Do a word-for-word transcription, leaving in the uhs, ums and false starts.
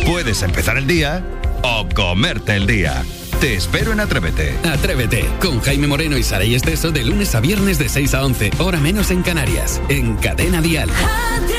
Puedes empezar el día o comerte el día. Te espero en Atrévete. Atrévete, con Jaime Moreno y Saray Esteso de lunes a viernes de seis a once, hora menos en Canarias, en Cadena Dial. Atrévete.